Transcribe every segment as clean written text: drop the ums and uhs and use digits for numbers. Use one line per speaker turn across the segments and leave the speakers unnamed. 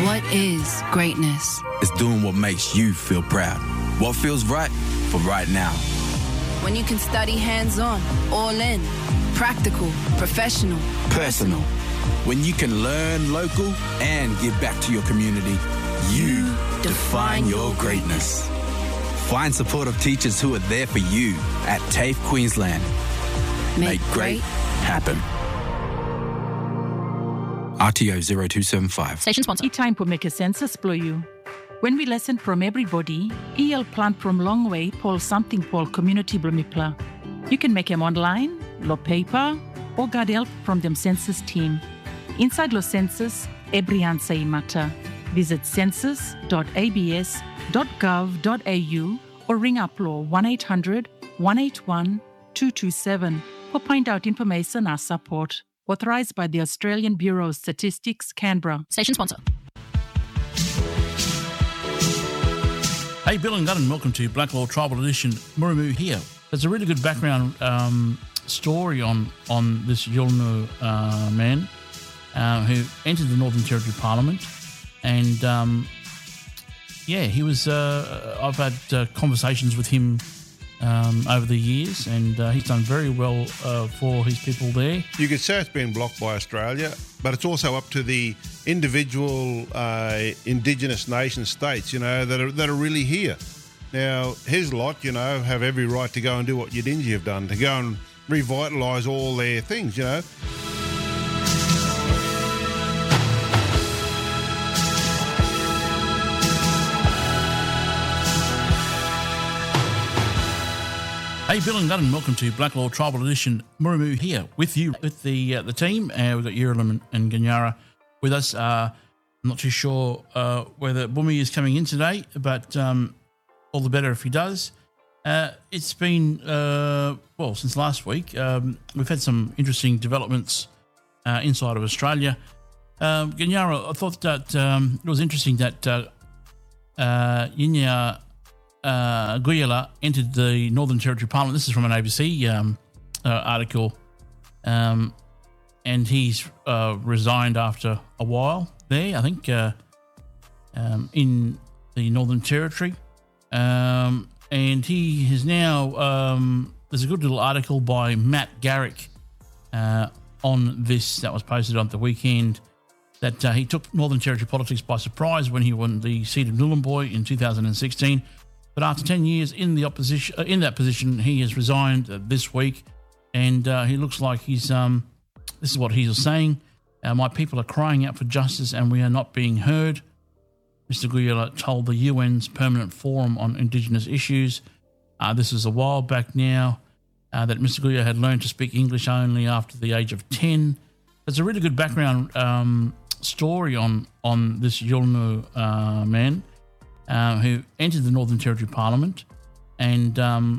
What is greatness?
It's doing what makes you feel proud. What feels right for right now.
When you can study hands-on, all in, practical, professional,
personal. When you can learn local and give back to your community, you define your greatness. Find supportive teachers who are there for you at TAFE Queensland. Make great happen. RTO 0275.
Station sponsor.
Time for make a census blow you. When we listen from everybody, EL plant from long way Paul something Paul community blumipla. You can make them online, lo paper, or get help from them census team. Inside lo census, every answer matter. Visit census.abs.gov.au or ring up law 1-800-181-227 for find out information or support. Authorised by the Australian Bureau of Statistics, Canberra.
Station sponsor.
Hey, Bill and Gunn, welcome to Black Law Tribal Edition. Murimu here. There's a really good background story on this Yolngu man who entered the Northern Territory Parliament. And, he was... I've had conversations with him over the years, and he's done very well for his people there.
You could say it's been blocked by Australia, but it's also up to the individual Indigenous nation states, that are really here. Now, his lot, have every right to go and do what Yidinji have done, to go and revitalise all their things,
Hey, Bill and Gunn, welcome to Black Law Tribal Edition. Murimu here with you, with the team. We've got Yerilam and Ganyara with us. I'm not too sure whether Bumi is coming in today, but all the better if he does. It's been, since last week. We've had some interesting developments inside of Australia. Ganyara, I thought that it was interesting that Yinya Guyala entered the Northern Territory Parliament. This is from an ABC article, and he's resigned after a while there, I think, in the Northern Territory. And he has now, there's a good little article by Matt Garrick on this that was posted on the weekend, that he took Northern Territory politics by surprise when he won the seat of Nhulunbuy in 2016. But after 10 years in the opposition, in that position, he has resigned this week, and he looks like he's. This is what he was saying: "My people are crying out for justice, and we are not being heard." Mr. Guyala told the UN's Permanent Forum on Indigenous Issues. This is a while back now that Mr. Guyala had learned to speak English only after the age of 10. There's a really good background story on this Yolngu man. Who entered the Northern Territory Parliament, and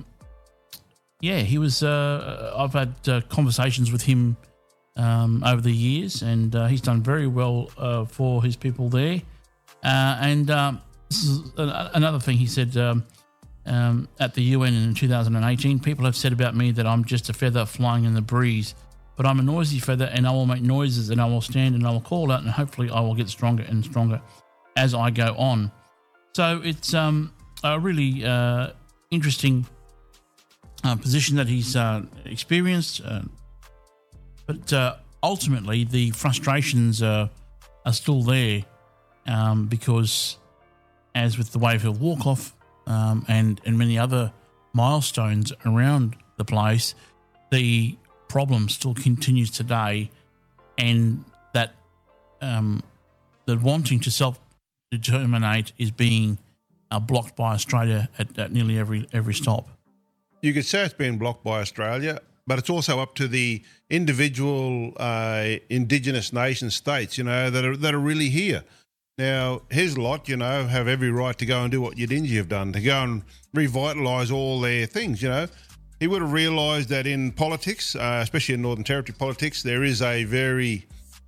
he was. I've had conversations with him over the years, and he's done very well for his people there. This is another thing he said at the UN in 2018. People have said about me that I'm just a feather flying in the breeze, but I'm a noisy feather, and I will make noises, and I will stand, and I will call out, and hopefully I will get stronger and stronger as I go on. So it's a really interesting position that he's experienced, but ultimately the frustrations are still there because, as with the Wavehill Walk-Off and many other milestones around the place, the problem still continues today, and that the wanting to self-determinate is being blocked by Australia at nearly every stop.
You could say it's been blocked by Australia, but it's also up to the individual Indigenous nation states, that are really here. Now, his lot, have every right to go and do what Yidinji have done, to go and revitalise all their things, He would have realised that in politics, especially in Northern Territory politics, there is a very,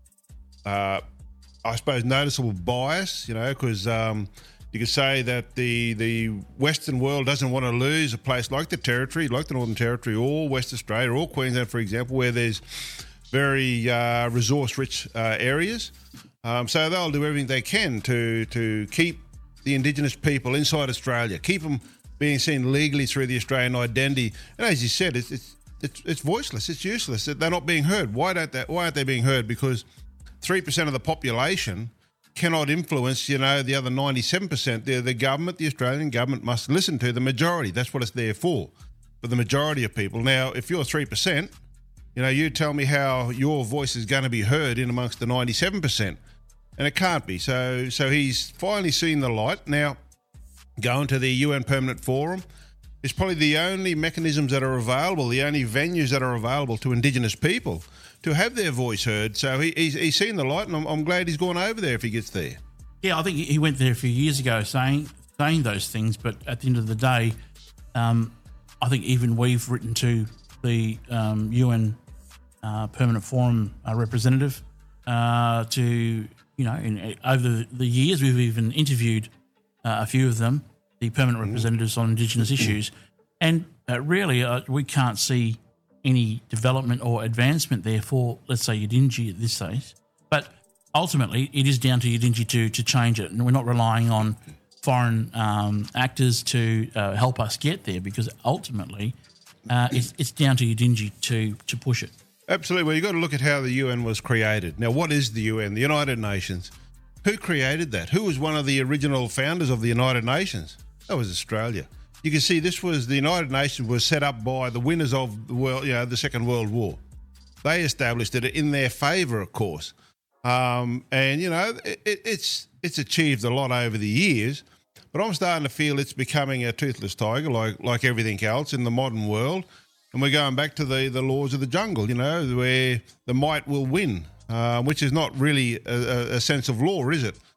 noticeable bias, because you could say that the Western world doesn't want to lose a place like the Territory, like the Northern Territory, or West Australia, or Queensland, for example, where there's very resource-rich areas. So they'll do everything they can to keep the Indigenous people inside Australia, keep them being seen legally through the Australian identity. And as you said, it's voiceless, it's useless. They're not being heard. Why aren't they being heard? Because 3% of the population cannot influence, the other 97%. The government, the Australian government, must listen to the majority. That's what it's there for the majority of people. Now, if you're 3%, you tell me how your voice is going to be heard in amongst the 97%. And it can't be. So he's finally seen the light. Now, going to the UN Permanent Forum is probably the only mechanisms that are available, the only venues that are available to Indigenous people to have their voice heard. So he's seen the light, and I'm glad he's gone over there if he gets there.
Yeah, I think he went there a few years ago saying those things, but at the end of the day, I think even we've written to the UN Permanent Forum representative to... over the years, we've even interviewed a few of them, the permanent representatives on Indigenous issues, and really we can't see any development or advancement there for, let's say, Yidinji at this stage. But ultimately, it is down to Yidinji to change it, and we're not relying on foreign actors to help us get there, because ultimately it's down to Yidinji to push it.
Absolutely. Well, you've got to look at how the UN was created. Now, what is the UN? The United Nations. Who created that? Who was one of the original founders of the United Nations? That was Australia. You can see the United Nations was set up by the winners of the world, the Second World War. They established it in their favour, of course. It's achieved a lot over the years, but I'm starting to feel it's becoming a toothless tiger, like everything else in the modern world. And we're going back to the laws of the jungle, where the might will win, which is not really a sense of law, is it?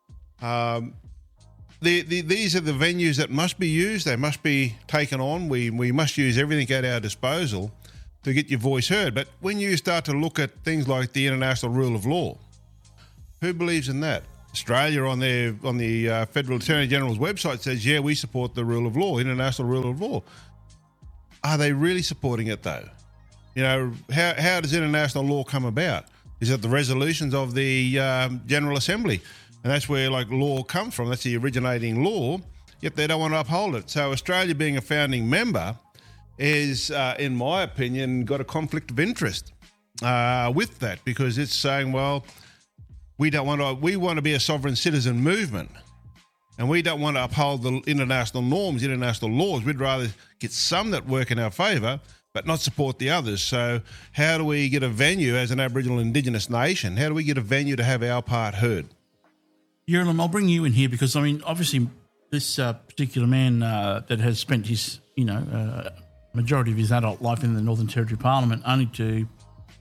These are the venues that must be used. They must be taken on. We must use everything at our disposal to get your voice heard. But when you start to look at things like the international rule of law, who believes in that? Australia on the Federal Attorney General's website says, yeah, we support the rule of law, international rule of law. Are they really supporting it, though? How does international law come about? Is it the resolutions of the General Assembly? And that's where, law comes from. That's the originating law, yet they don't want to uphold it. So Australia, being a founding member, is, in my opinion, got a conflict of interest with that, because it's saying, well, we want to be a sovereign citizen movement. And we don't want to uphold the international norms, international laws. We'd rather get some that work in our favour, but not support the others. So how do we get a venue as an Aboriginal Indigenous nation? How do we get a venue to have our part heard?
Yerilam, I'll bring you in here because, obviously this particular man that has spent his, majority of his adult life in the Northern Territory Parliament only to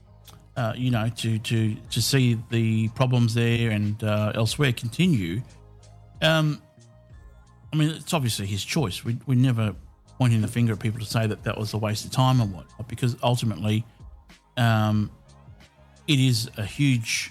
see the problems there and elsewhere continue. It's obviously his choice. We never pointing the finger at people to say that was a waste of time or what, because ultimately it is a huge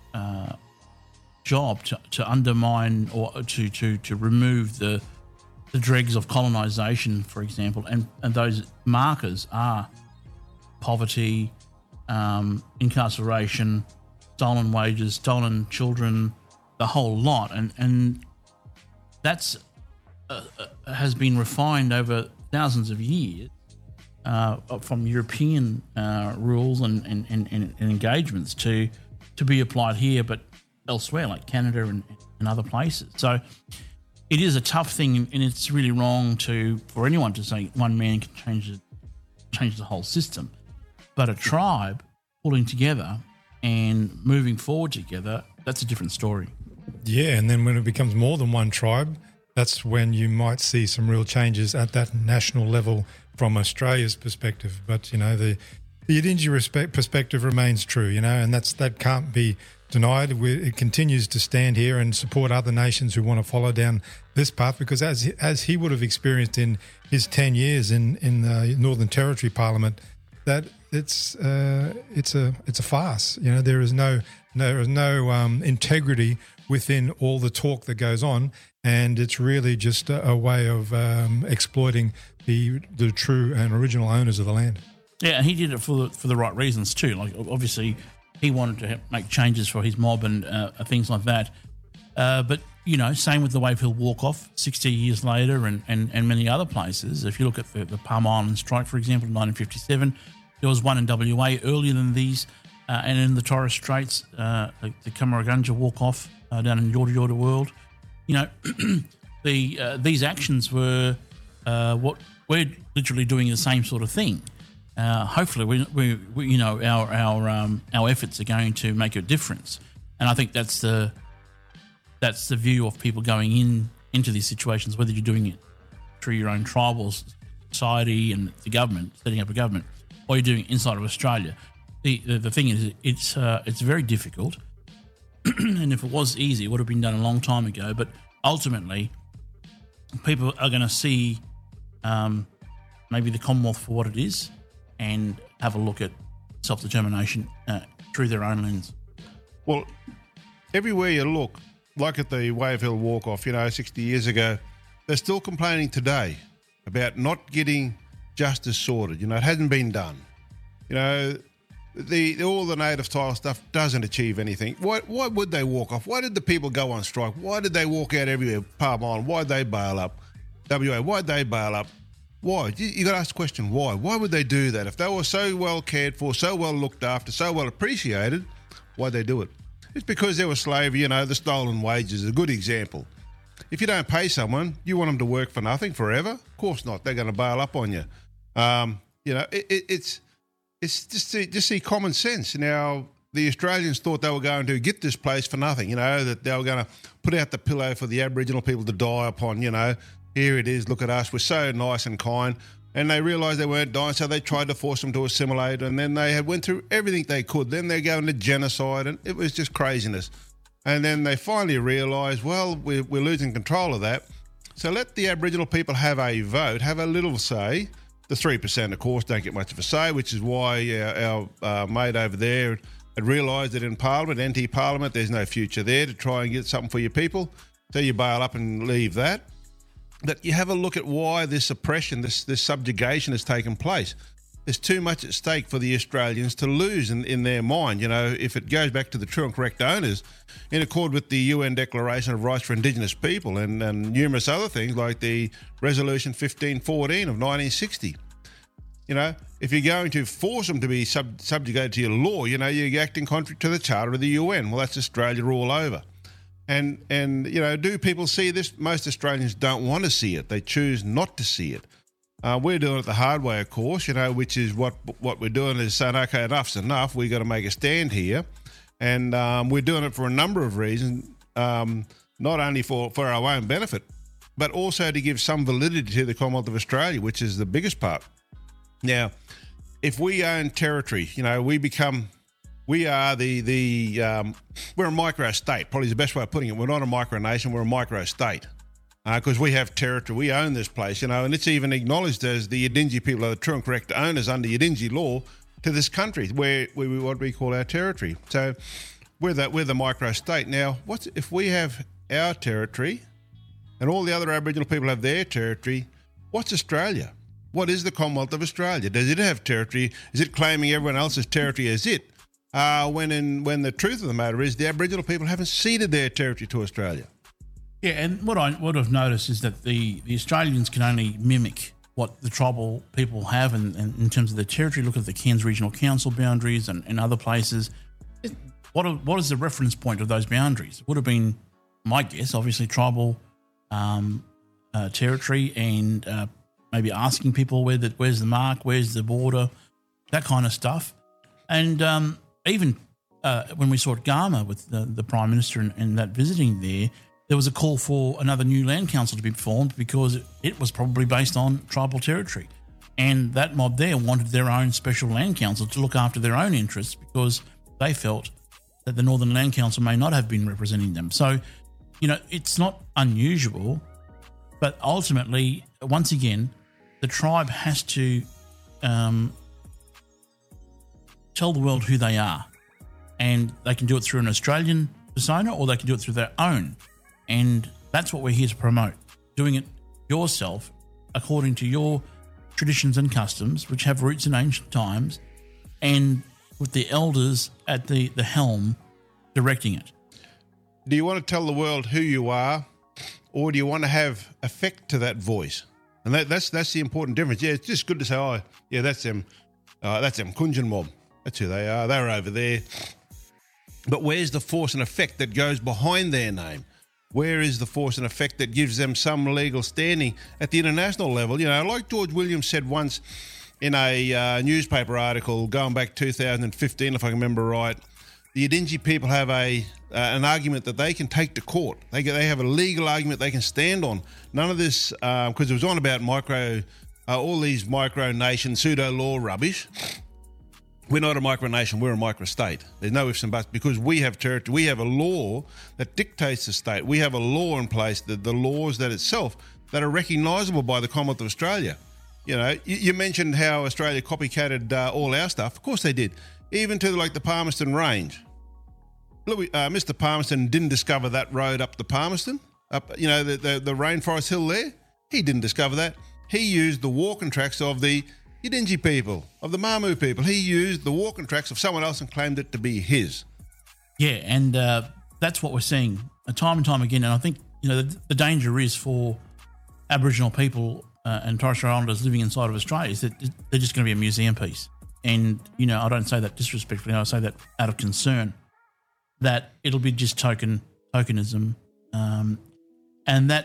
job to undermine or to remove the dregs of colonisation, for example, and those markers are poverty, incarceration, stolen wages, stolen children, the whole lot, and that's has been refined over thousands of years from European rules and engagements to be applied here, but elsewhere like Canada and other places. So it is a tough thing, and it's really wrong for anyone to say one man can change the whole system. But a tribe pulling together and moving forward together, that's a different story.
Yeah, and then when it becomes more than one tribe, that's when you might see some real changes at that national level from Australia's perspective. But, the Yidinji perspective remains true, and that can't be denied. It continues to stand here and support other nations who want to follow down this path, because as he would have experienced in his 10 years in the Northern Territory Parliament, that it's a farce. There is no integrity within all the talk that goes on, and it's really just a way of exploiting the true and original owners of the land.
Yeah, and he did it for the right reasons too. Like, obviously, he wanted to make changes for his mob and things like that. But, same with the Wave Hill Walk-Off 60 years later and many other places. If you look at the Palm Island strike, for example, in 1957, there was one in WA earlier than these, and in the Torres Straits, the Kamaraganja Walk-Off down in Yorta Yorta World. These actions were what we're literally doing the same sort of thing. Hopefully, we our efforts are going to make a difference, and I think that's the view of people going into these situations, whether you're doing it through your own tribal society and the government, setting up a government, or you're doing it inside of Australia. The thing is, it's very difficult, and if it was easy, it would have been done a long time ago. But ultimately, people are going to see maybe the Commonwealth for what it is, and have a look at self-determination through their own lens.
Well, everywhere you look, like at the Wave Hill Walk-Off, 60 years ago, they're still complaining today about not getting justice sorted. It hasn't been done. All the native title stuff doesn't achieve anything. Why would they walk off? Why did the people go on strike? Why did they walk out everywhere? Palm Island, why'd they bail up? WA, why'd they bail up? Why? You got to ask the question, why? Why would they do that? If they were so well cared for, so well looked after, so well appreciated, why'd they do it? It's because there was slavery, the stolen wages is a good example. If you don't pay someone, you want them to work for nothing forever? Of course not. They're going to bail up on you. It's just see common sense. Now, the Australians thought they were going to get this place for nothing, that they were going to put out the pillow for the Aboriginal people to die upon, Here it is, look at us, we're so nice and kind. And they realised they weren't dying, so they tried to force them to assimilate, and then they went through everything they could. Then they're going to genocide, and it was just craziness. And then they finally realised, well, we're losing control of that. So let the Aboriginal people have a vote, have a little say. The 3%, of course, don't get much of a say, which is why our mate over there had realised that in Parliament, NT-Parliament, there's no future there to try and get something for your people. So you bail up and leave that. That you have a look at why this oppression, this subjugation has taken place. There's too much at stake for the Australians to lose in their mind. If it goes back to the true and correct owners, in accord with the UN Declaration of Rights for Indigenous People and numerous other things like the Resolution 1514 of 1960. If you're going to force them to be subjugated to your law, you're acting contrary to the Charter of the UN. Well, that's Australia all over. And do people see this? Most Australians don't want to see it. They choose not to see it. We're doing it the hard way, of course, which is what we're doing is saying, okay, enough's enough. We've got to make a stand here. And we're doing it for a number of reasons, not only for our own benefit, but also to give some validity to the Commonwealth of Australia, which is the biggest part. Now, if we own territory, we are we're a micro state, probably is the best way of putting it. We're not a micronation, we're a micro state because we have territory. We own this place, and it's even acknowledged as the Yidinji people are the true and correct owners under Yidinji law to this country, where what we call our territory. So we're the micro state. Now, if we have our territory and all the other Aboriginal people have their territory, what's Australia? What is the Commonwealth of Australia? Does it have territory? Is it claiming everyone else's territory as it? When the truth of the matter is the Aboriginal people haven't ceded their territory to Australia.
Yeah, and what I've noticed is that the Australians can only mimic what the tribal people have and in terms of their territory. Look at the Cairns Regional Council boundaries and other places. What is the reference point of those boundaries? It would have been, my guess, obviously tribal territory and maybe asking people where's the mark, where's the border, that kind of stuff. And even when we saw at Garma with the Prime Minister and that visiting there was a call for another new land council to be formed because it was probably based on tribal territory. And that mob there wanted their own special land council to look after their own interests because they felt that the Northern Land Council may not have been representing them. So, it's not unusual, but ultimately, once again, the tribe has to tell the world who they are. And they can do it through an Australian persona or they can do it through their own. And that's what we're here to promote, doing it yourself according to your traditions and customs, which have roots in ancient times, and with the elders at the helm directing it.
Do you want to tell the world who you are, or do you want to have effect to that voice? And that's the important difference. Yeah, it's just good to say, oh, yeah, that's them Kunjan mob. That's who they are. They're over there. But where's the force and effect that goes behind their name? Where is the force and effect that gives them some legal standing at the international level? You know, like George Williams said once in a newspaper article going back 2015, if I can remember right, the Yidinji people have an argument that they can take to court. They have a legal argument they can stand on. None of this, because it was on about all these micronation pseudo-law rubbish. We're not a micronation, we're a microstate. There's no ifs and buts because we have territory. We have a law that dictates the state. We have a law in place, the laws that itself, that are recognisable by the Commonwealth of Australia. You know, you mentioned how Australia copycatted all our stuff. Of course they did. Even to like the Palmerston Range. Mr. Palmerston didn't discover that road up the Palmerston, up the Rainforest Hill there. He didn't discover that. He used the walking tracks of the Yidinji people, of the Mamu people. He used the walking tracks of someone else and claimed it to be his.
Yeah, and that's what we're seeing time and time again. And I think, you know, the danger is for Aboriginal people and Torres Strait Islanders living inside of Australia is that they're just going to be a museum piece. And, you know, I don't say that disrespectfully. I say that out of concern that it'll be just tokenism. And that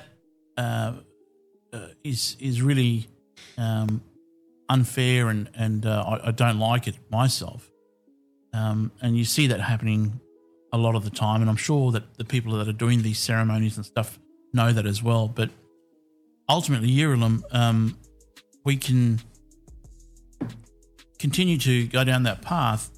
is really unfair and I don't like it myself. And you see that happening a lot of the time. And I'm sure that the people that are doing these ceremonies and stuff know that as well. But ultimately, Yirilim, we can continue to go down that path,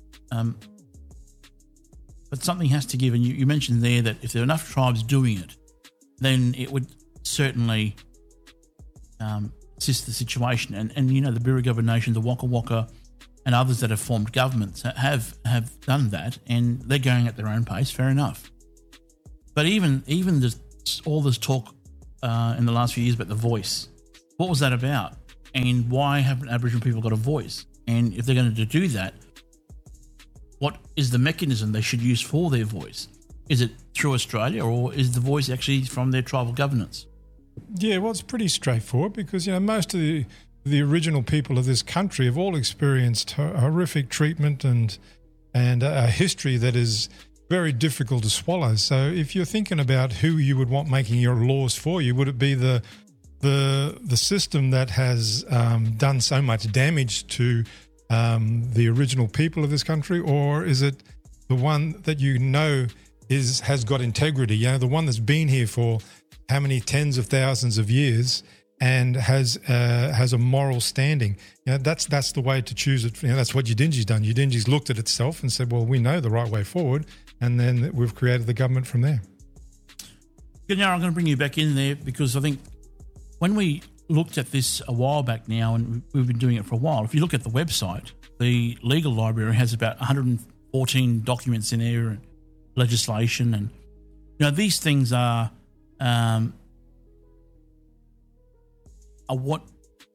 but something has to give. And you mentioned there that if there are enough tribes doing it, then it would certainly assist the situation. And you know, the Birugaba Nation, the Waka Waka, and others that have formed governments have done that, and they're going at their own pace. Fair enough. But even all this talk in the last few years about the voice, what was that about? And why haven't Aboriginal people got a voice? And if they're going to do that, what is the mechanism they should use for their voice? Is it through Australia, or is the voice actually from their tribal governance?
Yeah, well, it's pretty straightforward because, you know, most of the original people of this country have all experienced horrific treatment and a history that is very difficult to swallow. So if you're thinking about who you would want making your laws for you, would it be the system that has done so much damage to the original people of this country, or is it the one that you know has got integrity? You know, the one that's been here for how many tens of thousands of years and has a moral standing. You know, that's the way to choose it. You know, that's what Yidinji's done. Yidinji's looked at itself and said, well, we know the right way forward, and then we've created the government from there.
Good. Now I'm going to bring you back in there because I think when we looked at this a while back now, and we've been doing it for a while, if you look at the website, the legal library has about 114 documents in there and legislation. And, you know, these things are what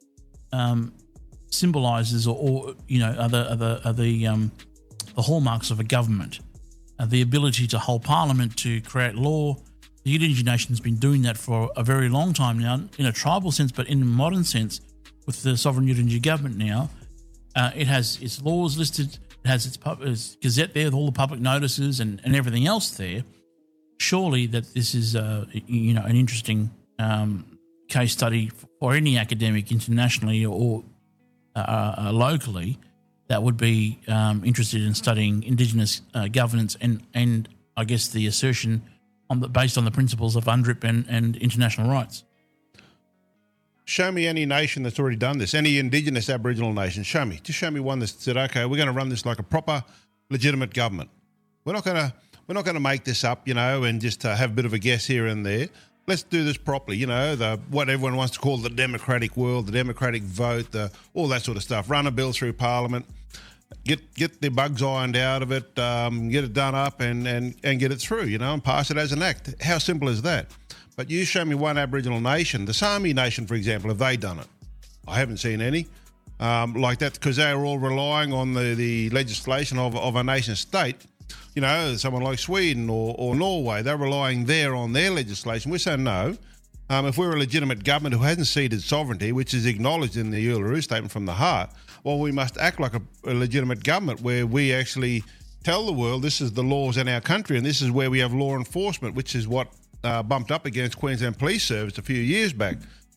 symbolises or you know, are the hallmarks of a government, the ability to hold parliament, to create law. The Yidinji Nation's been doing that for a very long time now, in a tribal sense, but in a modern sense, with the sovereign Yidinji government now, it has its laws listed, it has its gazette there with all the public notices and everything else there. Surely that this is you know, an interesting case study for any academic internationally or locally that would be interested in studying Indigenous governance and I guess the assertion based on the principles of UNDRIP and international rights.
Show me any nation that's already done this, any Indigenous Aboriginal nation. Show me one that said, okay, we're going to run this like a proper, legitimate government. We're not going to make this up, you know, and just have a bit of a guess here and there. Let's do this properly, you know, what everyone wants to call the democratic world, the democratic vote, all that sort of stuff. Run a bill through Parliament, get the bugs ironed out of it, get it done up and get it through, you know, and pass it as an act. How simple is that? But you show me one Aboriginal nation, the Sami Nation, for example, have they done it? I haven't seen any. like that, because they are all relying on the legislation of a nation state. You know, someone like Sweden or Norway, they're relying there on their legislation. We're saying no. If we're a legitimate government who hasn't ceded sovereignty, which is acknowledged in the Uluru Statement from the Heart, well, we must act like a legitimate government where we actually tell the world this is the laws in our country and this is where we have law enforcement, which is what bumped up against Queensland Police Service a few years back.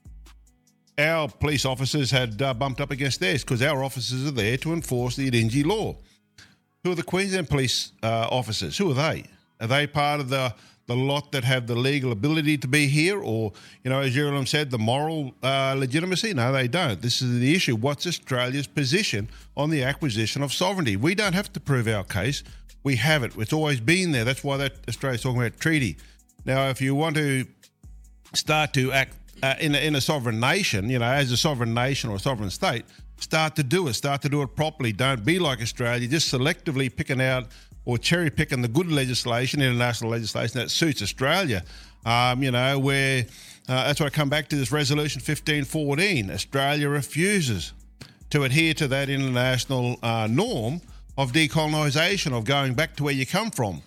Our police officers had bumped up against theirs because our officers are there to enforce the Idingi law. Who are the Queensland police officers? Who are they? Are they part of the lot that have the legal ability to be here, or, you know, as Yerilem said, the moral legitimacy? No, they don't. This is the issue. What's Australia's position on the acquisition of sovereignty? We don't have to prove our case. We have it. It's always been there. That's why Australia's talking about treaty. Now, if you want to start to act in a sovereign nation, you know, as a sovereign nation or a sovereign state, start to do it properly. Don't be like Australia, just selectively picking out or cherry picking the good legislation, international legislation that suits Australia. You know, where that's why I come back to this resolution 1514. Australia refuses to adhere to that international norm of decolonisation, of going back to where you come from.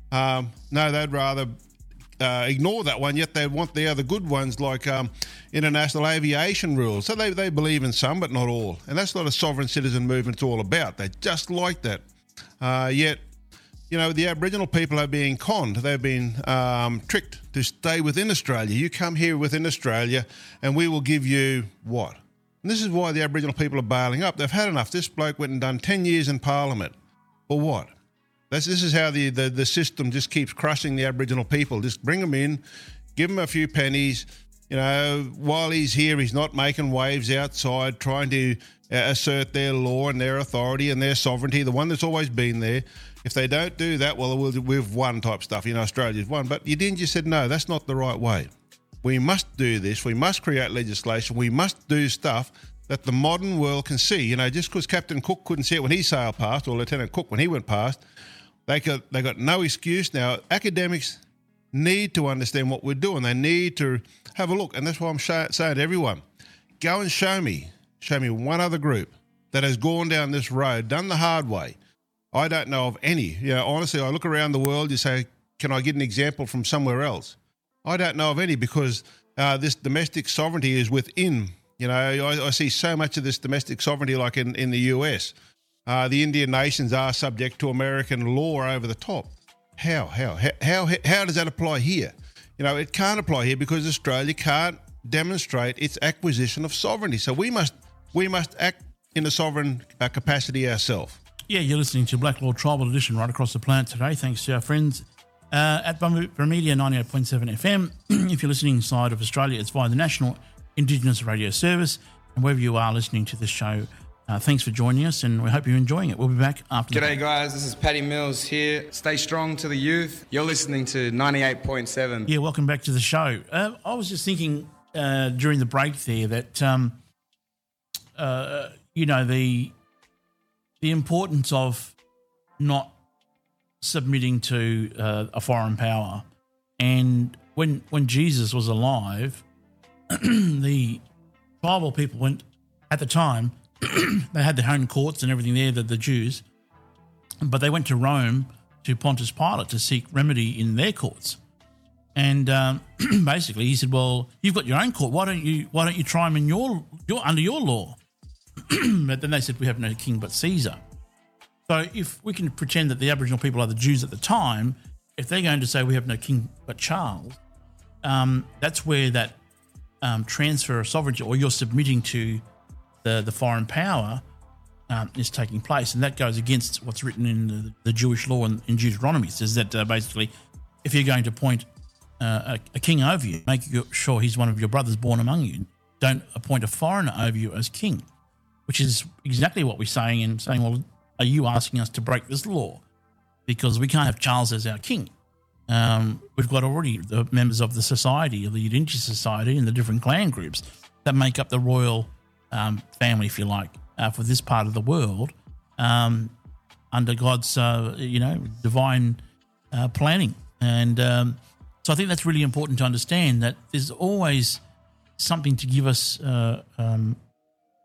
No, they'd rather ignore that one, yet they want the other good ones like international aviation rules. So they believe in some, but not all. And that's what a sovereign citizen movement's all about. They just like that. Yet, you know, the Aboriginal people are being conned. They've been tricked to stay within Australia. You come here within Australia and we will give you what? And this is why the Aboriginal people are bailing up. They've had enough. This bloke went and done 10 years in Parliament. For what? This is how the system just keeps crushing the Aboriginal people. Just bring them in, give them a few pennies. You know, while he's here, he's not making waves outside, trying to assert their law and their authority and their sovereignty, the one that's always been there. If they don't do that, well, we've won type stuff. You know, Australia's won. But Udingi said, no, that's not the right way. We must do this. We must create legislation. We must do stuff that the modern world can see. You know, just because Captain Cook couldn't see it when he sailed past, or Lieutenant Cook when he went past, they got no excuse. Now, academics need to understand what we're doing. They need to have a look. And that's why I'm saying to everyone, go and show me one other group that has gone down this road, done the hard way. I don't know of any. You know, honestly, I look around the world, you say, can I get an example from somewhere else? I don't know of any, because this domestic sovereignty is within. You know, I see so much of this domestic sovereignty like in the US. The Indian nations are subject to American law over the top. How does that apply here? You know, it can't apply here because Australia can't demonstrate its acquisition of sovereignty. So we must act in a sovereign capacity ourselves.
Yeah, you're listening to Black Law Tribal Edition right across the planet today. Thanks to our friends at Bermudia 98.7 FM. If you're listening inside of Australia, it's via the National Indigenous Radio Service. And wherever you are listening to this show, thanks for joining us, and we hope you're enjoying it. We'll be back after
G'day, guys. This is Paddy Mills here. Stay strong to the youth. You're listening to 98.7.
Yeah, welcome back to the show. I was just thinking during the break there that, you know, the importance of not submitting to a foreign power. And when Jesus was alive, the tribal people went, at the time, they had their own courts and everything there, the Jews, but they went to Rome to Pontius Pilate to seek remedy in their courts. And basically he said, well, you've got your own court. Why don't you try them in your under your law? But then they said, we have no king but Caesar. So if we can pretend that the Aboriginal people are the Jews at the time, if they're going to say we have no king but Charles, that's where that transfer of sovereignty, or you're submitting to the foreign power, is taking place. And that goes against what's written in the Jewish law in Deuteronomy. It says that basically if you're going to appoint a king over you, make sure he's one of your brothers born among you. Don't appoint a foreigner over you as king, which is exactly what we're saying, and saying, well, are you asking us to break this law? Because we can't have Charles as our king. We've got already the members of the society, of the Udingi society, and the different clan groups that make up the royal family, if you like, for this part of the world, under God's, divine planning. And so I think that's really important to understand, that there's always something to give us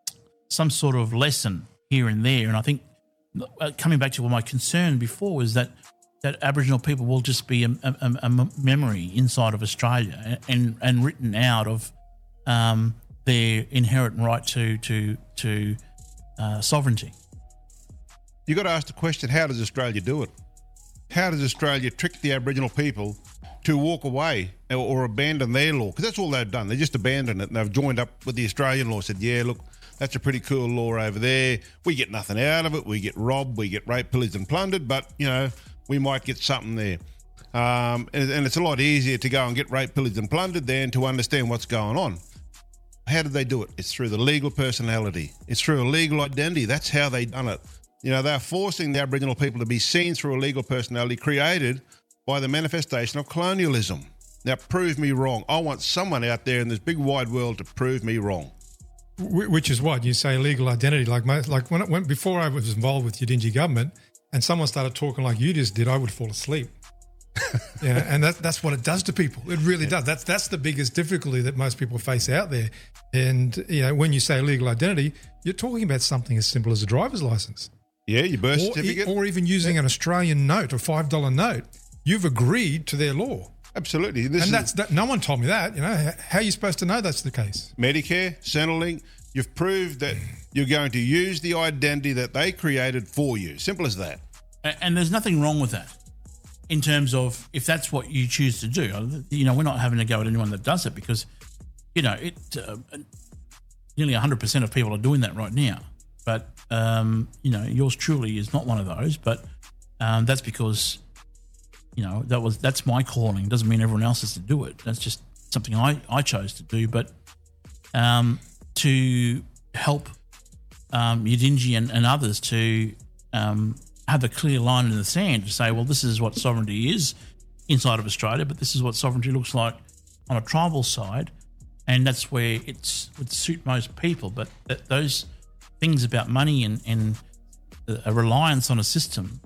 some sort of lesson here and there. And I think coming back to what my concern before was that Aboriginal people will just be a memory inside of Australia and written out of their inherent right to sovereignty.
You've got to ask the question, how does Australia do it? How does Australia trick the Aboriginal people to walk away or abandon their law? Because that's all they've done. They just abandoned it and they've joined up with the Australian law, said, yeah, look, that's a pretty cool law over there. We get nothing out of it. We get robbed, we get raped, pillaged and plundered, but, you know, we might get something there. And it's a lot easier to go and get raped, pillaged and plundered than to understand what's going on. How did they do it? It's through the legal personality. It's through a legal identity. That's how they done it. You know, they're forcing the Aboriginal people to be seen through a legal personality created by the manifestation of colonialism. Now, prove me wrong. I want someone out there in this big wide world to prove me wrong.
Which is what you say, legal identity. Like when before I was involved with Yidinji government, and someone started talking like you just did, I would fall asleep. Yeah, and that's what it does to people. It really does. That's the biggest difficulty that most people face out there. And you know, when you say legal identity, you're talking about something as simple as a driver's license.
Yeah, your birth certificate.
Or even using an Australian note, a $5 note. You've agreed to their law.
Absolutely.
No one told me that. You know, how are you supposed to know that's the case?
Medicare, Centrelink, you've proved that you're going to use the identity that they created for you. Simple as that.
And there's nothing wrong with that in terms of if that's what you choose to do. You know, we're not having to go at anyone that does it because, you know, nearly 100% of people are doing that right now. But, you know, yours truly is not one of those. But that's because, you know, that's my calling. It doesn't mean everyone else has to do it. That's just something I chose to do. But to help Yidinji and others to have a clear line in the sand to say, well, this is what sovereignty is inside of Australia, but this is what sovereignty looks like on a tribal side. And that's where it would suit most people. But those things about money and a reliance on a system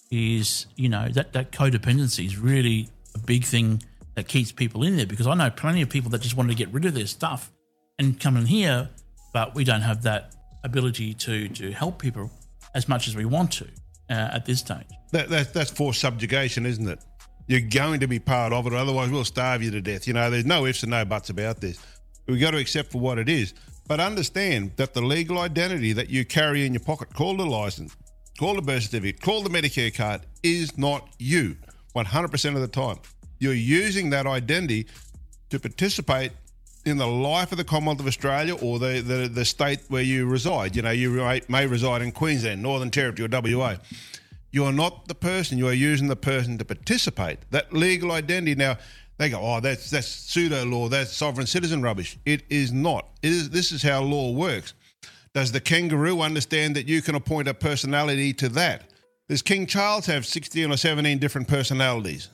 is, you know, that codependency is really a big thing that keeps people in there, because I know plenty of people that just wanted to get rid of their stuff and come in here, but we don't have that ability to help people as much as we want to at this stage.
That's forced subjugation, isn't it? You're going to be part of it, otherwise we'll starve you to death. You know, there's no ifs and no buts about this. We've got to accept for what it is. But understand that the legal identity that you carry in your pocket, called a license, called a birth certificate, called the Medicare card, is not you 100% of the time. You're using that identity to participate in the life of the Commonwealth of Australia or the state where you reside. You know, you may reside in Queensland, Northern Territory or WA. You are not the person. You are using the person to participate. That legal identity. Now, they go, oh, that's pseudo-law, that's sovereign citizen rubbish. It is not. This is how law works. Does the kangaroo understand that you can appoint a personality to that? Does King Charles have 16 or 17 different personalities?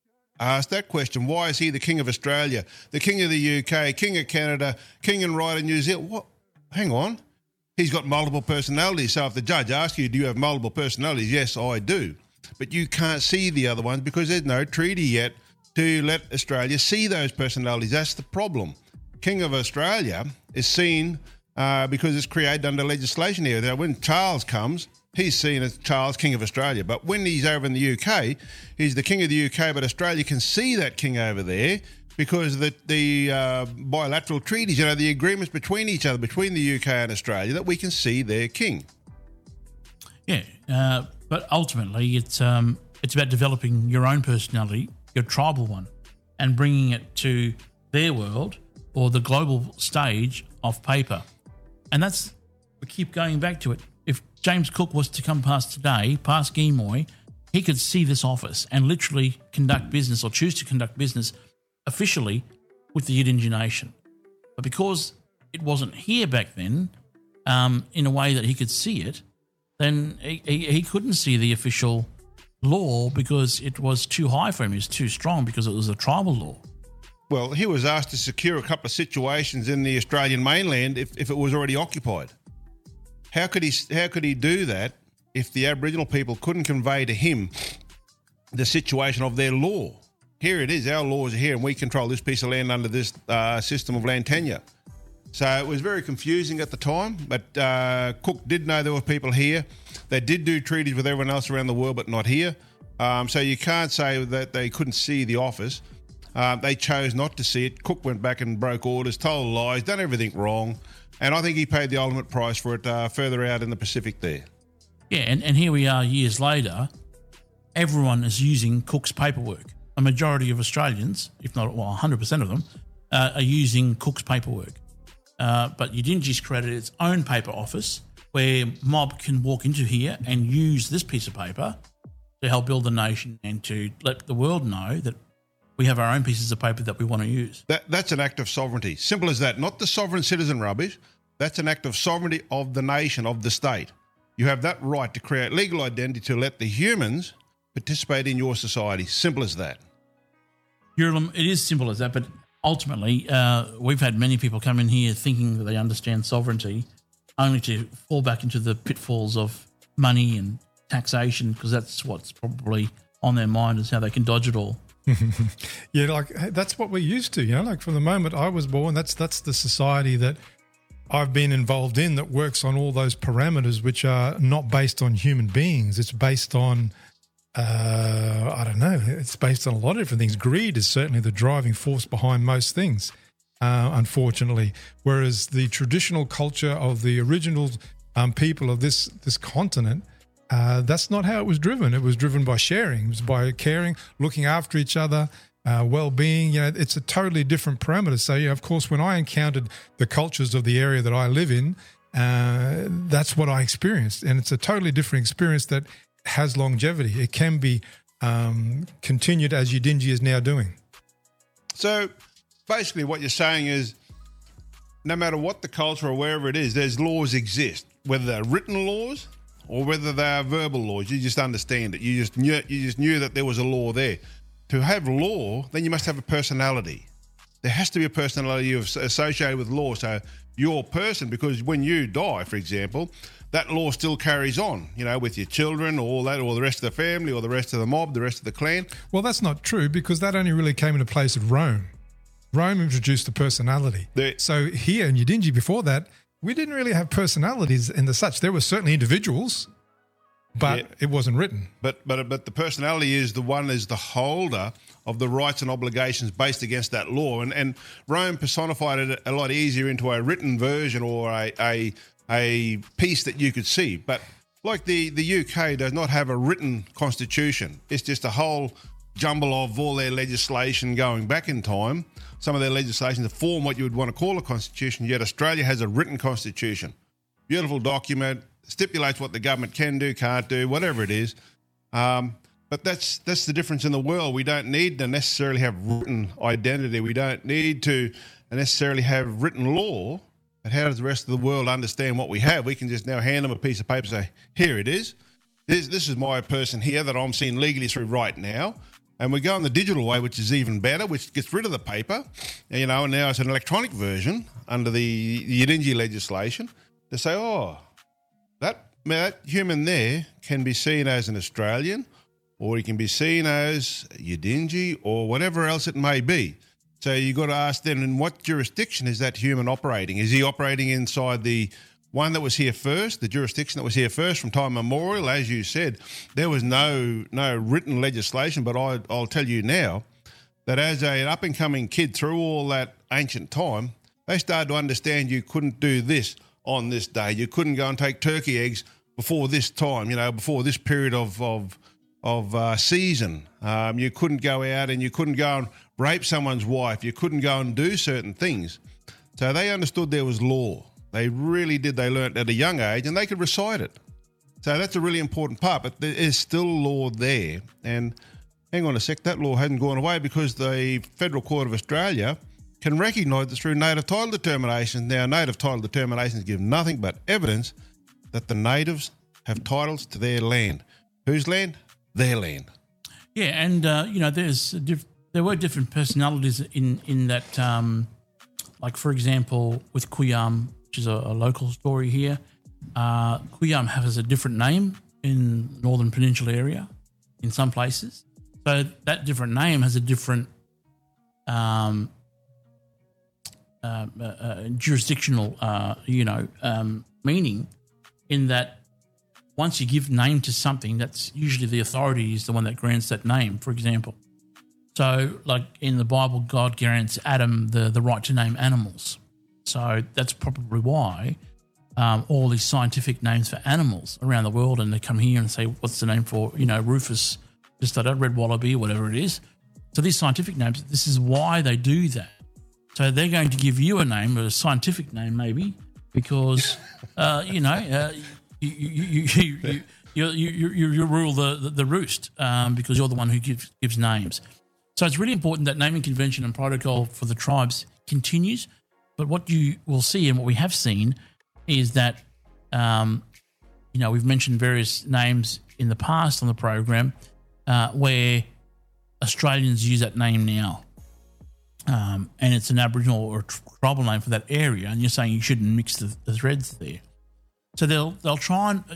Ask that question. Why is he the King of Australia, the King of the UK, King of Canada, King and Right of New Zealand? What? Hang on. He's got multiple personalities. So if the judge asks you, do you have multiple personalities? Yes, I do. But you can't see the other ones because there's no treaty yet to let Australia see those personalities. That's the problem. King of Australia is seen because it's created under legislation here. Now, when Charles comes, he's seen as Charles, King of Australia. But when he's over in the UK, he's the King of the UK, but Australia can see that king over there because the bilateral treaties, you know, the agreements between each other, between the UK and Australia, that we can see their king.
Yeah, but ultimately it's about developing your own personality, your tribal one, and bringing it to their world or the global stage of paper. And that's, we keep going back to it. If James Cook was to come past today, past Geemoy, he could see this office and literally conduct business or choose to conduct business officially with the Yidinji Nation. But because it wasn't here back then, in a way that he could see it, then he couldn't see the official law because it was too high for him. It was too strong because it was a tribal law.
Well, he was asked to secure a couple of situations in the Australian mainland if it was already occupied. How could he do that if the Aboriginal people couldn't convey to him the situation of their law? Here it is, our laws are here and we control this piece of land under this system of land tenure. So it was very confusing at the time, but Cook did know there were people here. They did do treaties with everyone else around the world, but not here. So you can't say that they couldn't see the office. They chose not to see it. Cook went back and broke orders, told lies, done everything wrong. And I think he paid the ultimate price for it further out in the Pacific there.
Yeah, and here we are years later. Everyone is using Cook's paperwork. A majority of Australians, if not 100% of them, are using Cook's paperwork. But Udingi's created its own paper office where mob can walk into here and use this piece of paper to help build the nation and to let the world know that we have our own pieces of paper that we want to use.
That's an act of sovereignty. Simple as that. Not the sovereign citizen rubbish. That's an act of sovereignty of the nation, of the state. You have that right to create legal identity to let the humans participate in your society. Simple as that.
It is simple as that, but ultimately, we've had many people come in here thinking that they understand sovereignty, only to fall back into the pitfalls of money and taxation, because that's what's probably on their mind, is how they can dodge it all.
Yeah, like that's what we're used to, like from the moment I was born, that's the society that I've been involved in that works on all those parameters which are not based on human beings. It's based on I don't know. It's based on a lot of different things. Greed is certainly the driving force behind most things, unfortunately. Whereas the traditional culture of the original people of this continent, that's not how it was driven. It was driven by sharing. It was by caring, looking after each other, well-being. It's a totally different parameter. So, of course, when I encountered the cultures of the area that I live in, that's what I experienced. And it's a totally different experience that has longevity. It can be continued as Udingi is now doing.
So basically what you're saying is no matter what the culture or wherever it is, there's laws exist, whether they're written laws or whether they are verbal laws. You just understand it. You just knew that there was a law there. To have law, then you must have a personality. There has to be a personality associated with law. So your person, because when you die, for example, that law still carries on, with your children or all that, or the rest of the family or the rest of the mob, the rest of the clan.
Well, that's not true, because that only really came into place at Rome. Rome introduced the personality. So here in Udingi before that, we didn't really have personalities in the such. There were certainly individuals, but it wasn't written.
But the personality is the holder of the rights and obligations based against that law. And Rome personified it a lot easier into a written version or a piece that you could see. But like the UK does not have a written constitution. It's just a whole jumble of all their legislation going back in time. Some of their legislation to form what you would want to call a constitution, yet Australia has a written constitution. Beautiful document, stipulates what the government can do, can't do, whatever it is. But that's the difference in the world. We don't need to necessarily have written identity. We don't need to necessarily have written law. But how does the rest of the world understand what we have? We can just now hand them a piece of paper and say, here it is. This is my person here that I'm seeing legally through right now. And we go in the digital way, which is even better, which gets rid of the paper, and now it's an electronic version under the Udingi legislation to say, that human there can be seen as an Australian, or he can be seen as Udingi, or whatever else it may be. So you've got to ask then, in what jurisdiction is that human operating? Is he operating inside the one that was here first, the jurisdiction that was here first from time immemorial? As you said, there was no written legislation, but I'll tell you now that as an up-and-coming kid through all that ancient time, they started to understand you couldn't do this on this day. You couldn't go and take turkey eggs before this time, before this period of season. You couldn't go out and you couldn't go and rape someone's wife. You couldn't go and do certain things. So they understood there was law. They really did. They learnt at a young age and they could recite it. So that's a really important part, but there is still law there. And hang on a sec, that law hasn't gone away because the Federal Court of Australia can recognise it through native title determinations. Now, native title determinations give nothing but evidence that the natives have titles to their land. Whose land? Their land.
Yeah, and there were different personalities in that. Like for example, with Kuyam, which is a local story here, Kuyam has a different name in Northern Peninsula area, in some places. So that different name has a different jurisdictional, meaning, in that once you give name to something, that's usually the authority is the one that grants that name, for example. So, like in the Bible, God grants Adam the right to name animals. So that's probably why all these scientific names for animals around the world, and they come here and say, what's the name for, Rufus, just that red wallaby, whatever it is. So these scientific names, this is why they do that. So they're going to give you a name, a scientific name maybe, because, you rule the roost because you're the one who gives names. So it's really important that naming convention and protocol for the tribes continues. But what you will see and what we have seen is that, we've mentioned various names in the past on the program where Australians use that name now. And it's an Aboriginal or tribal name for that area. And you're saying you shouldn't mix the threads there. So they'll try and,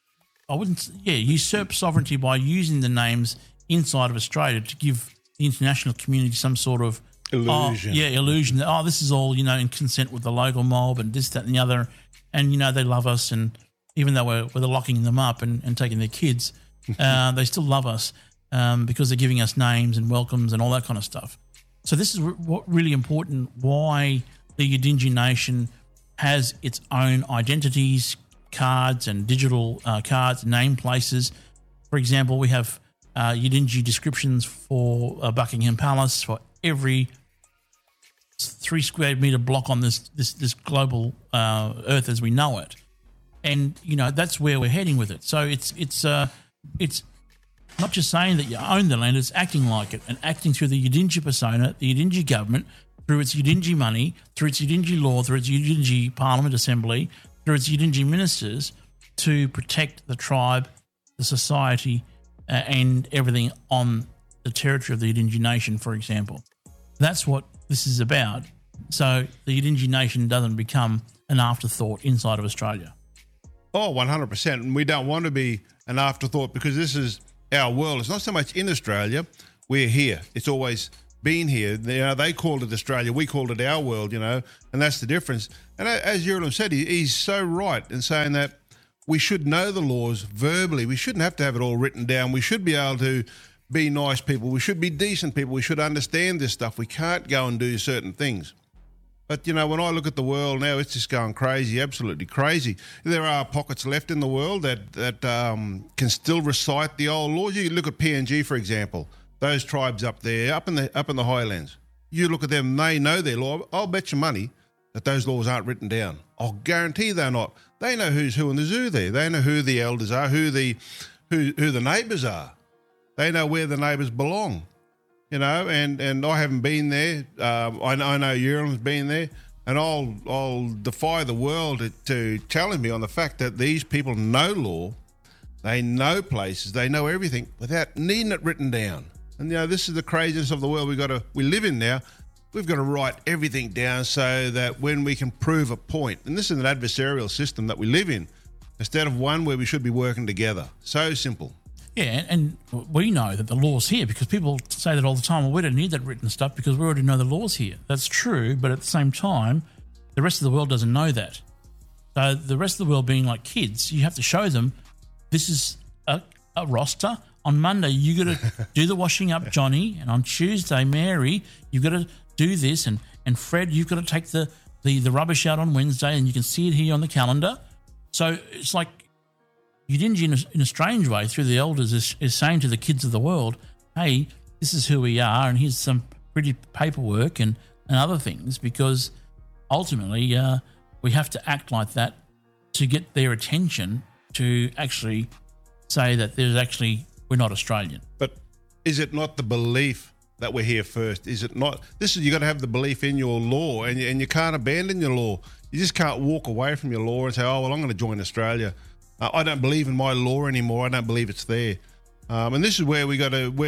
usurp sovereignty by using the names inside of Australia to give the international community some sort of illusion. Illusion. This is all, in consent with the local mob and this, that and the other. And, they love us. And even though we're locking them up and taking their kids, they still love us because they're giving us names and welcomes and all that kind of stuff. So this is what really important, why the Yidinji Nation has its own identities, cards and digital cards, name places. For example, we have Yidinji descriptions for Buckingham Palace for every 3 square metre block on this global Earth as we know it, and that's where we're heading with it. So it's not just saying that you own the land; it's acting like it and acting through the Yidinji persona, the Yidinji government, through its Yidinji money, through its Yidinji law, through its Yidinji Parliament Assembly, through its Yidinji ministers to protect the tribe, the society, and everything on the territory of the Yidinji Nation, for example. That's what this is about. So the Yidinji Nation doesn't become an afterthought inside of Australia.
Oh, 100%. And we don't want to be an afterthought because this is our world. It's not so much in Australia. We're here. It's always been here. They called it Australia. We called it our world, and that's the difference. And as Yurlum said, he's so right in saying that we should know the laws verbally. We shouldn't have to have it all written down. We should be able to be nice people. We should be decent people. We should understand this stuff. We can't go and do certain things. But, when I look at the world now, it's just going crazy, absolutely crazy. There are pockets left in the world that can still recite the old laws. You look at PNG, for example, those tribes up there, up in the highlands. You look at them, they know their law. I'll bet you money that those laws aren't written down. I'll guarantee they're not. They know who's who in the zoo there. They know who the elders are, who the neighbours are. They know where the neighbours belong. And I haven't been there. I know Yurlum's been there, and I'll defy the world to challenge me on the fact that these people know law, they know places, they know everything without needing it written down. And this is the craziness of the world we live in now. We've got to write everything down so that when we can prove a point, and this is an adversarial system that we live in, instead of one where we should be working together. So simple.
Yeah, and we know that the law's here because people say that all the time. Well, we don't need that written stuff because we already know the law's here. That's true, but at the same time, the rest of the world doesn't know that. So the rest of the world being like kids, you have to show them this is a roster. On Monday, you got to do the washing up, Johnny, and on Tuesday, Mary, you've got to do this, and Fred, you've got to take the rubbish out on Wednesday, and you can see it here on the calendar. So it's like Yidinji in a strange way through the elders is saying to the kids of the world, hey, this is who we are and here's some pretty paperwork and other things, because ultimately we have to act like that to get their attention to actually say that we're not Australian.
But is it not the belief that we're here first? Is it not? You got to have the belief in your law, and you can't abandon your law. You just can't walk away from your law and say, oh, well, I'm going to join Australia. I don't believe in my law anymore. I don't believe it's there. And this is where we got to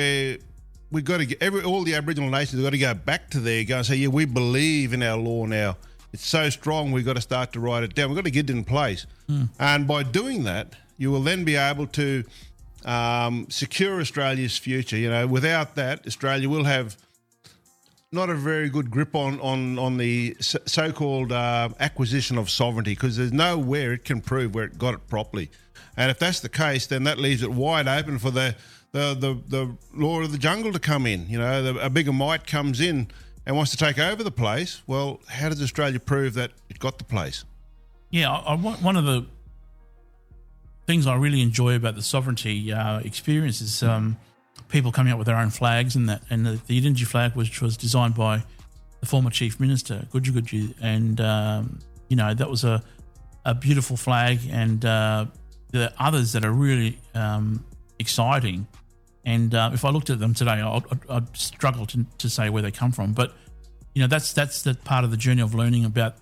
get all the Aboriginal nations have got to go back to there, go and say, yeah, we believe in our law now. It's so strong, we've got to start to write it down. We've got to get it in place. And by doing that, you will then be able to secure Australia's future. Without that, Australia will have not a very good grip on the so-called acquisition of sovereignty, because there's nowhere it can prove where it got it properly. And if that's the case, then that leaves it wide open for the law of the jungle to come in. You know, a bigger might comes in and wants to take over the place. Well, how does Australia prove that it got the place?
Yeah, one of the things I really enjoy about the sovereignty experience is people coming up with their own flags, and the Yidinji flag, which was designed by the former Chief Minister, Gudju Gudju, and that was a beautiful flag, and there are others that are really exciting. And if I looked at them today, I'd struggle to say where they come from. But that's the part of the journey of learning about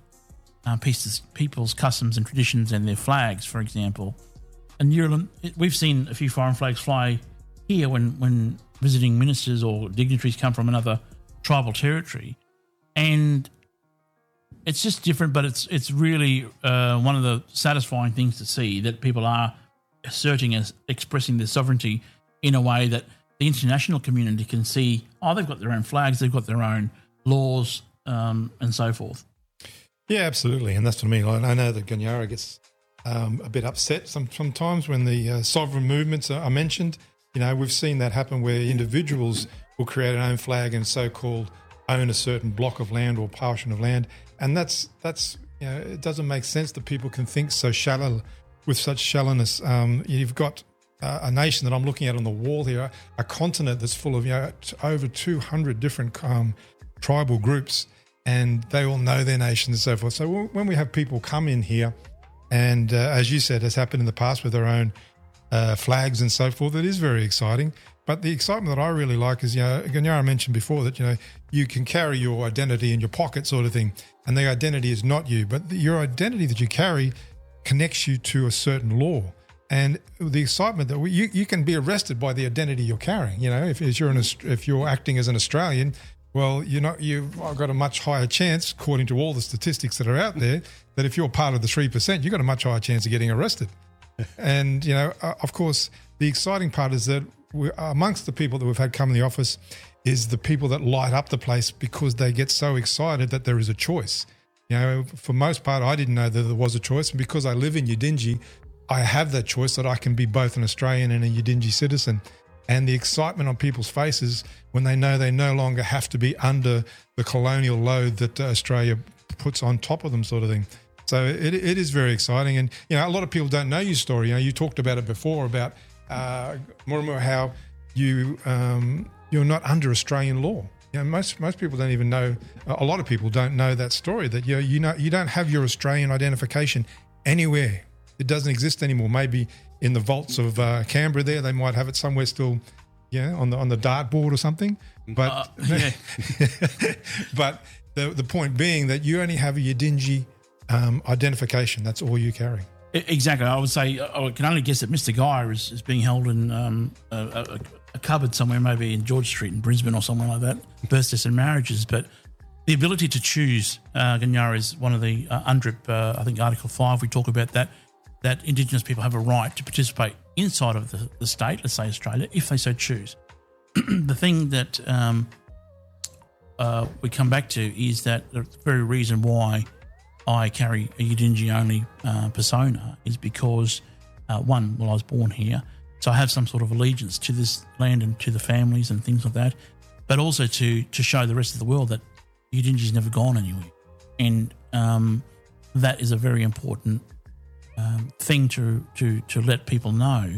people's customs and traditions and their flags, for example. And we've seen a few foreign flags fly here when visiting ministers or dignitaries come from another tribal territory, and it's just different. But it's really one of the satisfying things to see that people are asserting as expressing their sovereignty in a way that the international community can see. Oh, they've got their own flags, they've got their own laws, and so forth. Yeah,
absolutely, and that's what I mean. I know that Gunyara gets a bit upset sometimes when the sovereign movements are mentioned. We've seen that happen where individuals will create an own flag and so-called own a certain block of land or portion of land, and that's it doesn't make sense that people can think so shallow with such shallowness. You've got a nation that I'm looking at on the wall here, a continent that's full of over 200 different tribal groups, and they all know their nations and so forth. So when we have people come in here, and as you said, has happened in the past with their own flags and so forth, it is very exciting. But the excitement that I really like is, Gunyara mentioned before that, you can carry your identity in your pocket sort of thing, and the identity is not you, but your identity that you carry connects you to a certain law. And the excitement that you can be arrested by the identity you're carrying. If you're acting as an Australian, well, you've got a much higher chance, according to all the statistics that are out there, that if you're part of the 3%, you've got a much higher chance of getting arrested. And, of course, the exciting part is that amongst the people that we've had come in the office is the people that light up the place because they get so excited that there is a choice. For most part, I didn't know that there was a choice. And because I live in Yidinji, I have that choice that I can be both an Australian and a Yidinji citizen. And the excitement on people's faces when they know they no longer have to be under the colonial load that Australia puts on top of them, sort of thing. So it is very exciting. And, a lot of people don't know your story. You talked about it before about Murumuru, how you're not under Australian law. Most people don't even know, a lot of people don't know that story, that you don't have your Australian identification anywhere. It doesn't exist anymore. Maybe in the vaults of Canberra there, they might have it somewhere still, on the dartboard or something. But but the point being that you only have a Yidinji identification. That's all you carry.
Exactly. I would say I can only guess that Mr. Guy is being held in a cupboard somewhere, maybe in George Street in Brisbane or somewhere like that, birthdays and marriages. But the ability to choose, Gunyara, is one of the UNDRIP, I think Article 5, we talk about that Indigenous people have a right to participate inside of the state, let's say Australia, if they so choose. The thing that we come back to is that the very reason why I carry a Yidinji-only persona is because, one, I was born here, so I have some sort of allegiance to this land and to the families and things like that, but also to show the rest of the world that Yidinji's never gone anywhere. And that is a very important thing to let people know,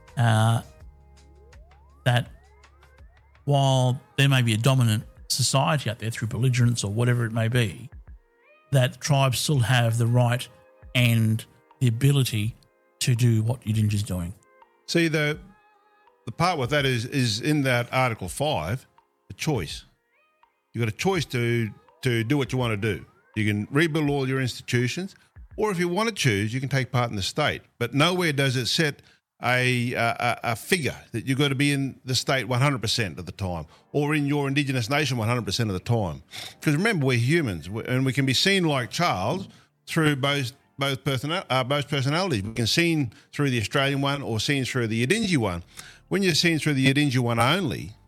that while there may be a dominant society out there through belligerence or whatever it may be, that tribes still have the right and the ability to do what Yidinji's doing.
See, the part with that is in that Article 5, a choice. You've got a choice to do what you want to do. You can rebuild all your institutions, or if you want to choose, you can take part in the state. But nowhere does it set a figure that you've got to be in the state 100% of the time, or in your Indigenous nation 100% of the time. Because remember, we're humans, and we can be seen like Charles through both personalities. We can seen through the Australian one or seen through the Yidinji one. When you're seen through the Yidinji one only,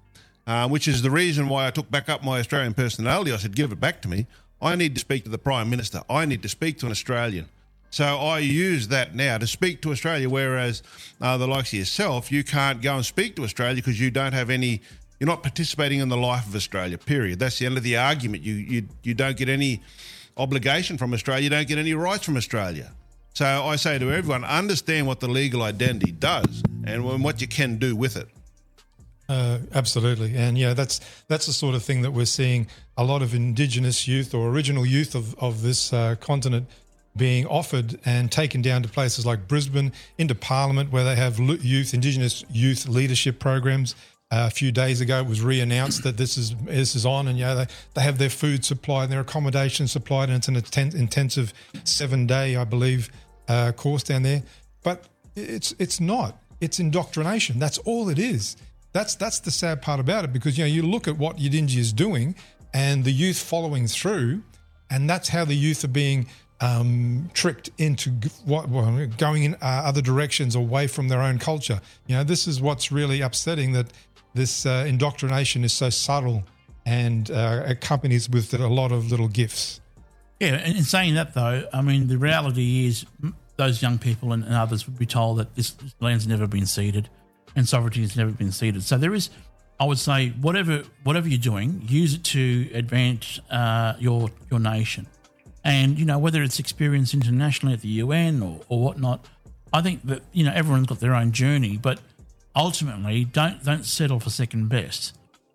which is the reason why I took back up my Australian personality. I said, give it back to me. I need to speak to the Prime Minister. I need to speak to an Australian. So I use that now to speak to Australia, whereas the likes of yourself, you can't go and speak to Australia because you don't have any, you're not participating in the life of Australia, period. That's the end of the argument. You don't get any obligation from Australia. You don't get any rights from Australia. So I say to everyone, understand what the legal identity does and what you can do with it.
Absolutely. And, that's the sort of thing that we're seeing a lot of Indigenous youth or original youth of this continent being offered and taken down to places like Brisbane, into Parliament, where they have Indigenous youth leadership programs. A few days ago, it was re-announced that this is on, and they have their food supplied and their accommodation supplied, and it's an intensive 7-day, I believe, course down there. But it's not. It's indoctrination. That's all it is. That's the sad part about it, because you look at what Yidinji is doing, and the youth following through, and that's how the youth are being tricked into going in other directions away from their own culture. This is what's really upsetting, that this indoctrination is so subtle and accompanies with a lot of little gifts.
Yeah, and in saying that though, I mean, the reality is those young people and others would be told that this land's never been ceded and sovereignty has never been ceded. So there is, I would say, whatever you're doing, use it to advance your nation. And, whether it's experience internationally at the UN or whatnot, I think that, everyone's got their own journey, but ultimately don't settle for second best.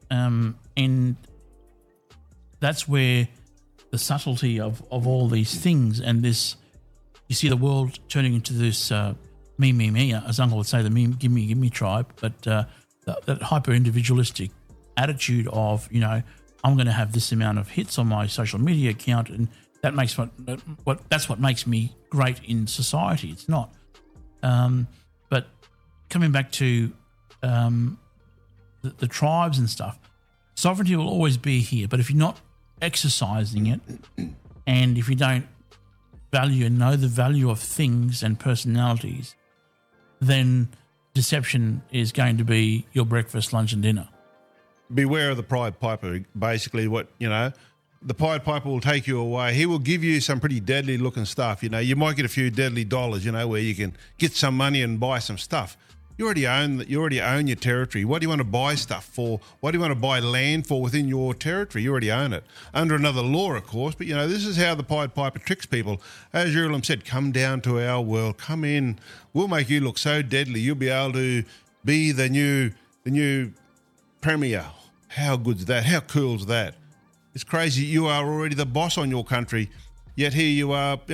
And that's where the subtlety of all these things and this, you see the world turning into this me, as Uncle would say, the me, give me tribe, but that hyper-individualistic attitude of, I'm going to have this amount of hits on my social media account, and that makes that's what makes me great in society. It's not. But coming back to the tribes and stuff, sovereignty will always be here. But if you're not exercising it, and if you don't value and know the value of things and personalities, then deception is going to be your breakfast, lunch, and dinner.
Beware of the Pied Piper. Basically, the Pied Piper will take you away. He will give you some pretty deadly looking stuff. You might get a few deadly dollars, where you can get some money and buy some stuff. You already own your territory. What do you want to buy stuff for? What do you want to buy land for within your territory? You already own it. Under another law, of course, but this is how the Pied Piper tricks people. As Urim said, come down to our world, come in. We'll make you look so deadly. You'll be able to be the new premier. How good's that? How cool's that? It's crazy. You are already the boss on your country, yet here you are,